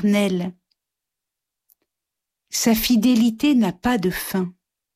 éternel. Sa fidélité n'a pas de fin.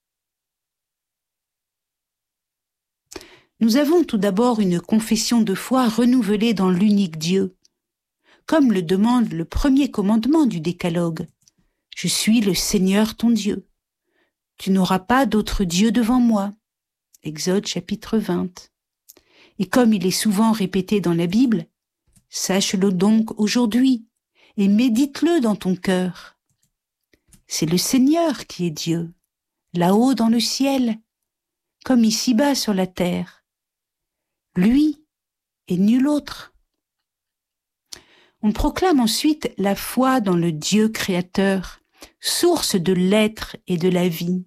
Nous avons tout d'abord une confession de foi renouvelée dans l'unique Dieu, comme le demande le premier commandement du Décalogue. « Je suis le Seigneur ton Dieu. Tu n'auras pas d'autre Dieu devant moi. » Exode chapitre 20. Et comme il est souvent répété dans la Bible, sache-le donc aujourd'hui et médite-le dans ton cœur. C'est le Seigneur qui est Dieu, là-haut dans le ciel, comme ici-bas sur la terre. Lui et nul autre. On proclame ensuite la foi dans le Dieu créateur, source de l'être et de la vie.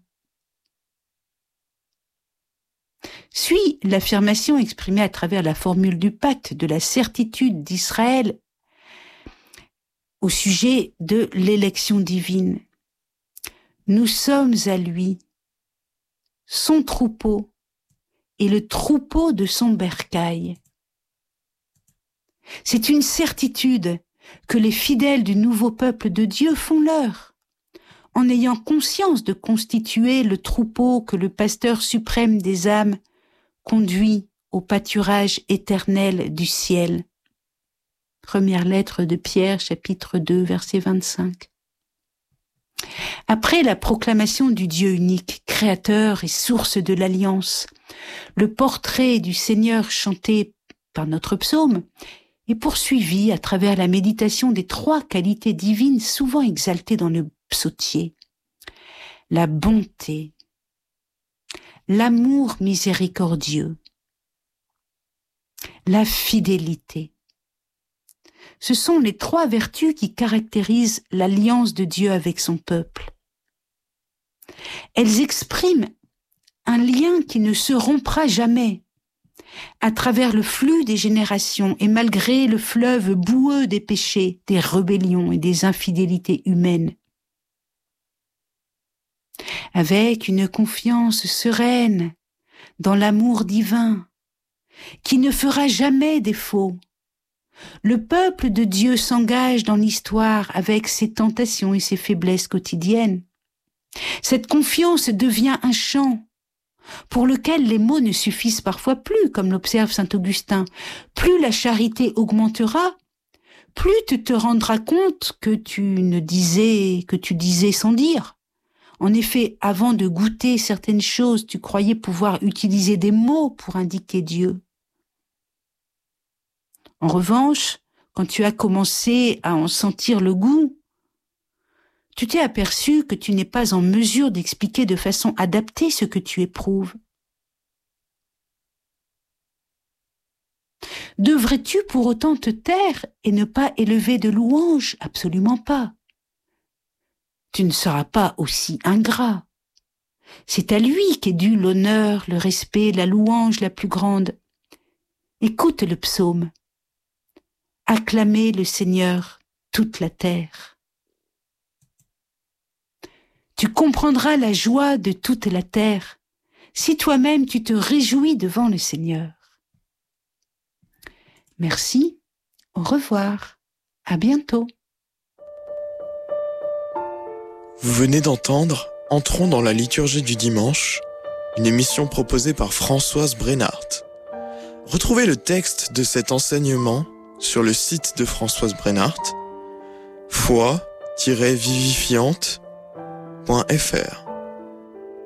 Suit l'affirmation exprimée à travers la formule du pacte de la certitude d'Israël au sujet de l'élection divine. Nous sommes à lui, son troupeau et le troupeau de son bercail. C'est une certitude que les fidèles du nouveau peuple de Dieu font leur, en ayant conscience de constituer le troupeau que le pasteur suprême des âmes conduit au pâturage éternel du ciel. Première lettre de Pierre, chapitre 2, verset 25. Après la proclamation du Dieu unique, créateur et source de l'alliance, le portrait du Seigneur chanté par notre psaume est poursuivi à travers la méditation des trois qualités divines souvent exaltées dans le psautier. La bonté, l'amour miséricordieux, la fidélité. Ce sont les trois vertus qui caractérisent l'alliance de Dieu avec son peuple. Elles expriment un lien qui ne se rompra jamais à travers le flux des générations et malgré le fleuve boueux des péchés, des rébellions et des infidélités humaines. Avec une confiance sereine dans l'amour divin qui ne fera jamais défaut, le peuple de Dieu s'engage dans l'histoire avec ses tentations et ses faiblesses quotidiennes. Cette confiance devient un chant pour lequel les mots ne suffisent parfois plus, comme l'observe saint Augustin. Plus la charité augmentera, plus tu te rendras compte que tu disais sans dire. En effet, avant de goûter certaines choses, tu croyais pouvoir utiliser des mots pour indiquer Dieu. En revanche, quand tu as commencé à en sentir le goût, tu t'es aperçu que tu n'es pas en mesure d'expliquer de façon adaptée ce que tu éprouves. Devrais-tu pour autant te taire et ne pas élever de louanges? Absolument pas. Tu ne seras pas aussi ingrat. C'est à lui qu'est dû l'honneur, le respect, la louange la plus grande. Écoute le psaume. Acclamez le Seigneur, toute la terre. Tu comprendras la joie de toute la terre si toi-même tu te réjouis devant le Seigneur. Merci, au revoir, à bientôt. Vous venez d'entendre Entrons dans la liturgie du dimanche, une émission proposée par Françoise Brennart. Retrouvez le texte de cet enseignement sur le site de Françoise Brennart, foi-vivifiante.fr.